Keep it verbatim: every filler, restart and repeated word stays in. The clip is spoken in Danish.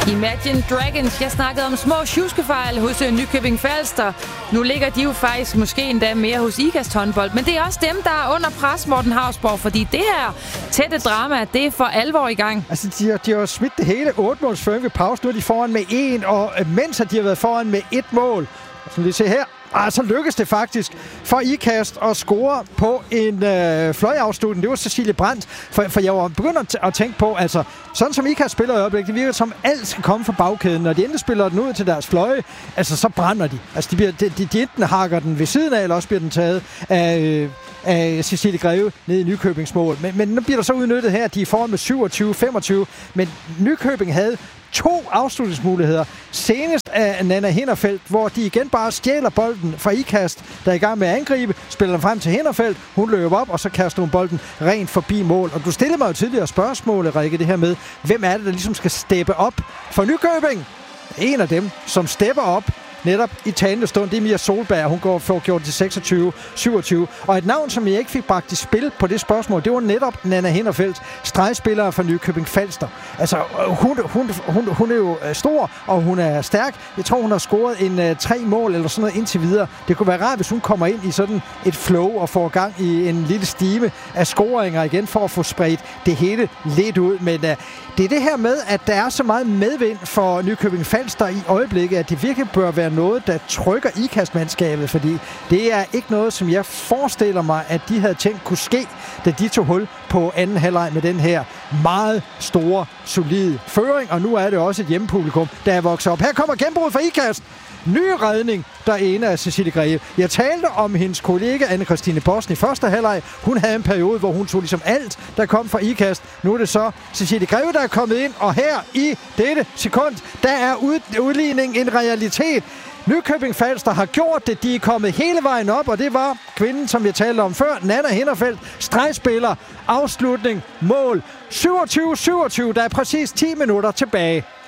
Imagine Dragons. Jeg snakkede om små tjuskefejl hos Nykøbing Falster. Nu ligger de jo faktisk måske endda mere hos Ikast håndbold. Men det er også dem, der er under pres, Morten Hausborg. Fordi det her tætte drama, det er for alvor i gang. Altså, de har, de har smidt det hele. otte måls føring ved pause. Nu er de foran med en, og mens de har været foran med et mål. Så lige se her. Ah, så lykkedes det faktisk for Ikast at score på en øh, fløjafslutning. Det var Cecilie Brandt. For, for jeg var begyndt at, t- at tænke på, altså, sådan som Ikast spiller i øjeblikket, det virker som alt skal komme fra bagkæden. Når de endelig spiller den ud til deres fløje, altså, så brænder de. Altså, de, bliver, de, de, de enten hakker den ved siden af, eller også bliver den taget af, øh, af Cecilie Greve nede i Nykøbings mål. Men, men nu bliver der så udnyttet her, at de er foran med syvogtyve femogtyve. Men Nykøbing havde to afslutningsmuligheder. Senest af Nanna Hinderfeldt, hvor de igen bare stjæler bolden fra Ikast, der er i gang med at angribe, spiller den frem til Hinderfeldt, hun løber op, og så kaster hun bolden rent forbi mål. Og du stillede mig jo tidligere spørgsmål, Rikke, det her med, hvem er det, der ligesom skal steppe op for Nykøbing? En af dem, som stepper op netop i talende stund, det er Mia Solberg. Hun går for gjort til seksogtyve syvogtyve. Og et navn, som jeg ikke fik bragt i spil på det spørgsmål, det var netop Nanna Hinderfeldt, stregspiller fra Nykøbing Falster. Altså, hun, hun, hun, hun er jo stor, og hun er stærk. Jeg tror, hun har scoret en uh, tre mål eller sådan noget indtil videre. Det kunne være rart, hvis hun kommer ind i sådan et flow og får gang i en lille stime af scoringer igen, for at få spredt det hele lidt ud. Men uh, det er det her med, at der er så meget medvind for Nykøbing Falster i øjeblikket, at det virkelig bør være noget, der trykker Ikast-mandskabet, fordi det er ikke noget, som jeg forestiller mig, at de havde tænkt kunne ske, da de tog hul på anden halvleg med den her meget store, solide føring, og nu er det også et hjemmepublikum, der er vokset op. Her kommer gennembrud fra Ikast. Ny redning derinde af Cecilie Greve. Jeg talte om hendes kollega Anne-Christine Posten i første halvleg. Hun havde en periode, hvor hun tog ligesom alt, der kom fra Ikast. Nu er det så Cecilie Greve, der er kommet ind, og her i dette sekund, der er ud, udligning en realitet. Nykøbing Falster har gjort det. De er kommet hele vejen op, og det var kvinden, som jeg talte om før, Nanna Hinderfeldt, stregspiller, afslutning, mål. syvogtyve syvogtyve, der er præcis ti minutter tilbage.